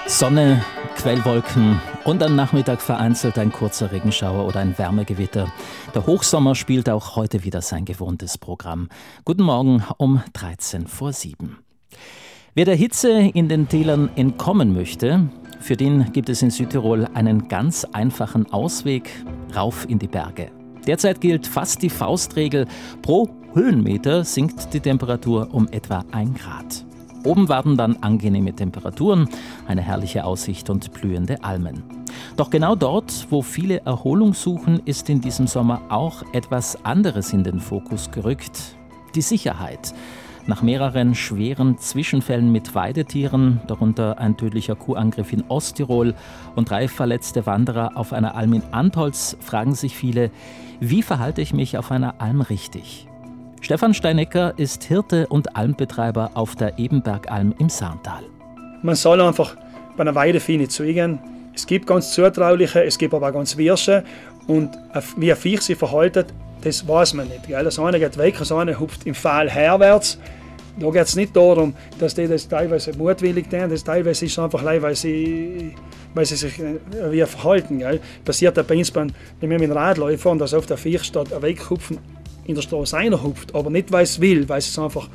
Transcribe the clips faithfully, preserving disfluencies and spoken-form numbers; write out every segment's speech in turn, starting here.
Sonne, Quellwolken und am Nachmittag vereinzelt ein kurzer Regenschauer oder ein Wärmegewitter. Der Hochsommer spielt auch heute wieder sein gewohntes Programm. Guten Morgen um dreizehn vor sieben. Wer der Hitze in den Tälern entkommen möchte, für den gibt es in Südtirol einen ganz einfachen Ausweg: rauf in die Berge. Derzeit gilt fast die Faustregel: pro Höhenmeter sinkt die Temperatur um etwa ein Grad. Oben warten dann angenehme Temperaturen, eine herrliche Aussicht und blühende Almen. Doch genau dort, wo viele Erholung suchen, ist in diesem Sommer auch etwas anderes in den Fokus gerückt: die Sicherheit. Nach mehreren schweren Zwischenfällen mit Weidetieren, darunter ein tödlicher Kuhangriff in Osttirol und drei verletzte Wanderer auf einer Alm in Antholz, fragen sich viele: Wie verhalte ich mich auf einer Alm richtig? Stefan Steinecker ist Hirte und Almbetreiber auf der Ebenbergalm im Sarntal. Man soll einfach bei einer Weidevieh nicht zugehen. Es gibt ganz Zutrauliche, es gibt aber auch ganz Wirsche. Und wie ein Viech sich verhält, das weiß man nicht. Gell? Das eine geht weg, das eine hupft im Pfahl herwärts. Da geht es nicht darum, dass die das teilweise mutwillig tun. Das teilweise ist einfach, weil sie, weil sie sich wie verhalten. Gell? Passiert auch bei uns, wenn wir mit dem Radl fahren, dass auf der Viech statt ein Weghupfen in der Straße einer hupft, aber nicht, weil es will, weil es einfach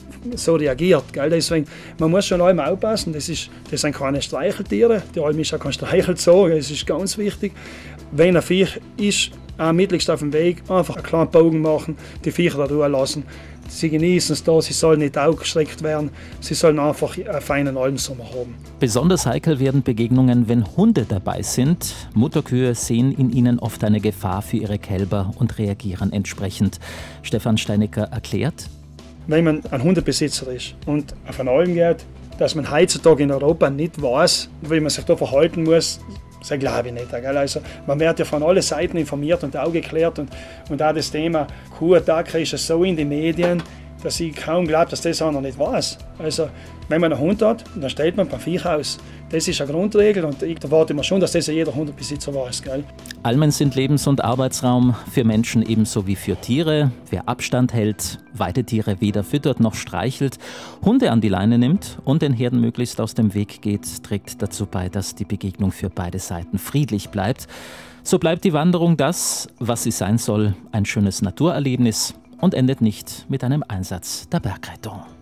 so reagiert. Gell? Deswegen, man muss schon einmal aufpassen, das, ist, das sind keine Streicheltiere, die Alm ist ja kein Streichelzoo, das ist ganz wichtig. Wenn ein Viech ist, auch mittelst auf dem Weg, einfach einen kleinen Bogen machen, die Viecher da Ruhe lassen. Sie genießen es da, sie sollen nicht aufgestreckt werden, sie sollen einfach einen feinen Almsommer haben. Besonders heikel werden Begegnungen, wenn Hunde dabei sind. Mutterkühe sehen in ihnen oft eine Gefahr für ihre Kälber und reagieren entsprechend. Stefan Steinecker erklärt: Wenn man ein Hundebesitzer ist und auf eine Alm geht, dass man heutzutage in Europa nicht weiß, wie man sich da verhalten muss, das glaube ich nicht. Also, man wird ja von allen Seiten informiert und aufgeklärt. Und, und auch das Thema Kuhattacke ist so in den Medien, dass ich kaum glaube, dass das einer nicht weiß. Also, wenn man einen Hund hat, dann stellt man beim Viech aus. Das ist eine Grundregel und ich erwarte mir schon, dass das jeder Hundebesitzer weiß. Gell? Almen sind Lebens- und Arbeitsraum für Menschen ebenso wie für Tiere. Wer Abstand hält, Weidetiere weder füttert noch streichelt, Hunde an die Leine nimmt und den Herden möglichst aus dem Weg geht, trägt dazu bei, dass die Begegnung für beide Seiten friedlich bleibt. So bleibt die Wanderung das, was sie sein soll: ein schönes Naturerlebnis und endet nicht mit einem Einsatz der Bergrettung.